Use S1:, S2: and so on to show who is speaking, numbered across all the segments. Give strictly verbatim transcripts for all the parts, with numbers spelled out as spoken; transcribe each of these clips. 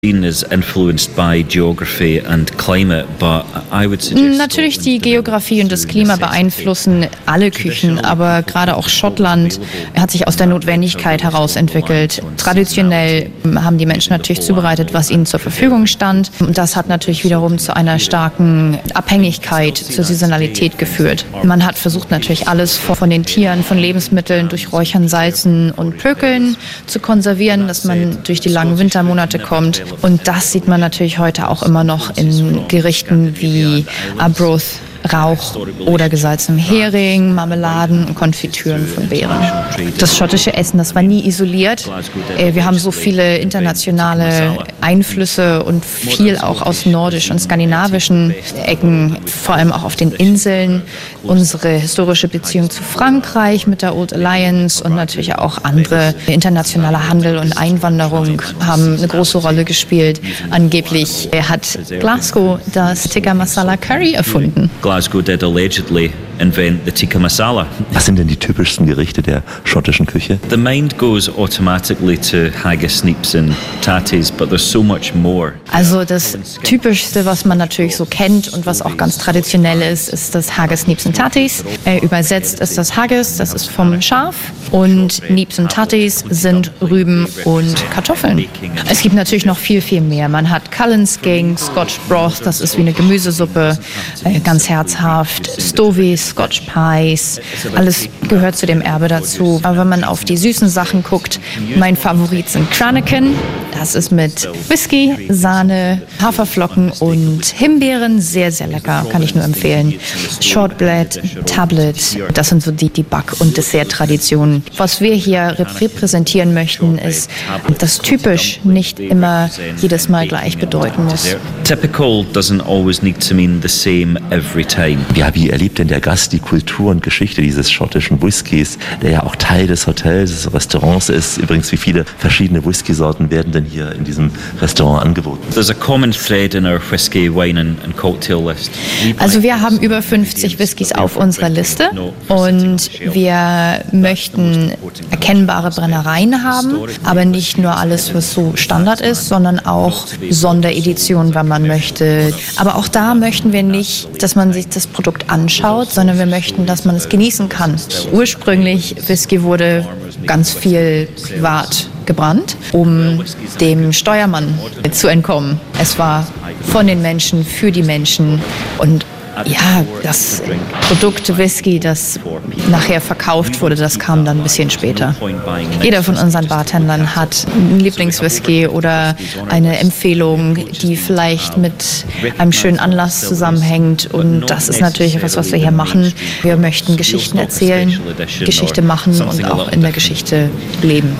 S1: Natürlich, die Geografie und das Klima beeinflussen alle Küchen, aber gerade auch Schottland hat sich aus der Notwendigkeit heraus entwickelt. Traditionell haben die Menschen natürlich zubereitet, was ihnen zur Verfügung stand. Und das hat natürlich wiederum zu einer starken Abhängigkeit zur Saisonalität geführt. Man hat versucht natürlich alles von den Tieren, von Lebensmitteln durch Räuchern, Salzen und Pökeln zu konservieren, dass man durch die langen Wintermonate kommt. Und das sieht man natürlich heute auch immer noch in Gerichten wie Arbroath, Rauch oder gesalzenem Hering, Marmeladen und Konfitüren von Beeren. Das schottische Essen, das war nie isoliert. Wir haben so viele internationale Einflüsse und viel auch aus nordischen und skandinavischen Ecken, vor allem auch auf den Inseln. Unsere historische Beziehung zu Frankreich mit der Old Alliance und natürlich auch andere internationale Handel und Einwanderung haben eine große Rolle gespielt. Angeblich hat Glasgow das Tikka Masala Curry erfunden.
S2: Glasgow did allegedly invent the tikka masala.
S3: Was sind denn die typischsten Gerichte der schottischen Küche?
S2: The mind goes automatically to haggis, neeps and tatties, but there's so much more.
S1: Also das Typischste, was man natürlich so kennt und was auch ganz traditionell ist, ist das Haggis, Neeps und Tatties. Äh, übersetzt ist das Haggis, das ist vom Schaf, und Neeps und Tatties sind Rüben und Kartoffeln. Es gibt natürlich noch viel, viel mehr. Man hat Cullen Skink, Scotch Broth, das ist wie eine Gemüsesuppe, äh, ganz herzhaft, Stovies, Scotch Pies, alles gehört zu dem Erbe dazu. Aber wenn man auf die süßen Sachen guckt, mein Favorit sind Cranachan. Das ist mit Whisky, Sahne, Haferflocken und Himbeeren. Sehr, sehr lecker, kann ich nur empfehlen. Shortbread, Tablet, das sind so die, die Back- und Dessert-Traditionen. Was wir hier repräsentieren möchten, ist, dass typisch nicht immer jedes Mal gleich bedeuten muss.
S2: Typical doesn't always need to mean the same every time.
S3: Ja, wie erlebt denn der Gast die Kultur und Geschichte dieses schottischen Whiskys, der ja auch Teil des Hotels, des Restaurants ist? Übrigens, wie viele verschiedene Whiskysorten werden denn hier in diesem Restaurant angeboten?
S2: There's a common thread in our whisky, wine and, and cocktail list.
S1: Also wir haben über fünfzig Whiskys auf unserer Liste und wir möchten erkennbare Brennereien haben, aber nicht nur alles, was so Standard ist, sondern auch Sondereditionen, wenn man möchte. Aber auch da möchten wir nicht, dass man sich das Produkt anschaut, sondern wir möchten, dass man es genießen kann. Ursprünglich Whisky wurde ganz viel privat gebrannt, um dem Steuermann zu entkommen. Es war von den Menschen, für die Menschen, und ja, das Produkt Whisky, das nachher verkauft wurde, das kam dann ein bisschen später. Jeder von unseren Bartendern hat einen Lieblingswhisky oder eine Empfehlung, die vielleicht mit einem schönen Anlass zusammenhängt, und das ist natürlich etwas, was wir hier machen. Wir möchten Geschichten erzählen, Geschichte machen und auch in der Geschichte leben.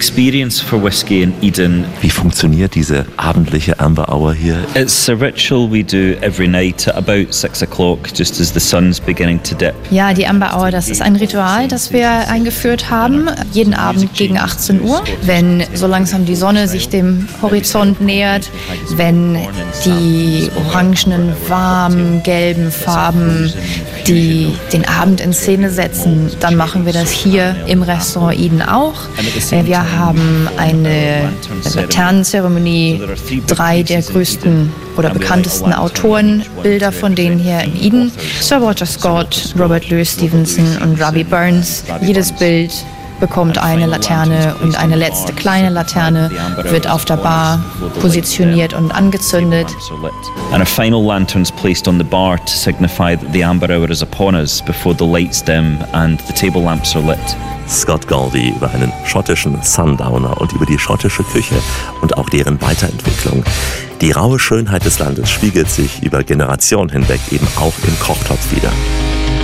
S3: Wie funktioniert diese abendliche Amber Hour hier?
S2: It's a ritual we do every night at about six o'clock, just as the sun's beginning to dip.
S1: Ja, die Amber Hour, das ist ein Ritual, das wir eingeführt haben, jeden Abend gegen achtzehn Uhr, wenn so langsam die Sonne sich dem Horizont nähert, wenn die orangenen, warmen, gelben Farben die den Abend in Szene setzen, dann machen wir das hier im Restaurant Eden auch. Wir haben eine Laternenzeremonie, drei der größten oder bekanntesten Autoren, Bilder von denen hier in Eden. Sir Walter Scott, Robert Louis Stevenson und Robbie Burns. Jedes Bild bekommt eine Laterne, und eine letzte kleine Laterne wird auf der Bar positioniert und angezündet.
S2: And a final lantern's placed on the bar to signify that the amber hour is upon us before the lights dim and the table lamps are lit.
S3: Scott Goldie über einen schottischen Sundowner und über die schottische Küche und auch deren Weiterentwicklung. Die raue Schönheit des Landes spiegelt sich über Generationen hinweg eben auch im Kochtopf wider.